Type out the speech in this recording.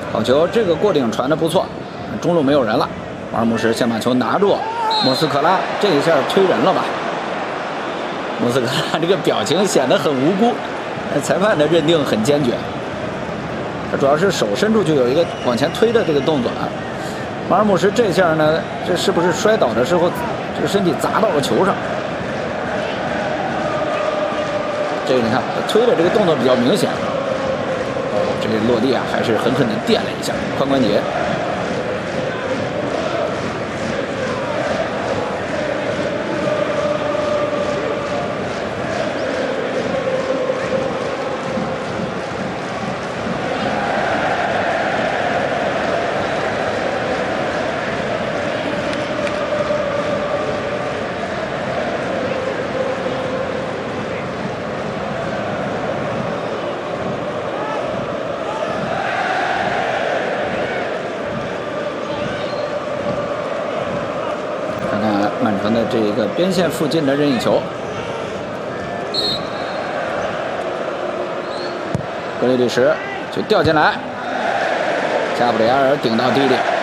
好球，这个过顶传的不错，中路没有人了，马尔姆什先把球拿住，莫斯科拉这一下推人了吧？莫斯科拉这个表情显得很无辜，裁判的认定很坚决。他主要是手伸出去有一个往前推的这个动作啊。马尔姆什这下呢，这是不是摔倒的时候这个身体砸到了球上？这个你看推的这个动作比较明显。这个落地啊，还是狠狠地垫了一下髋关节。曼城的这个边线附近的任意球，格雷利什就掉进来，加布里埃尔顶到地里。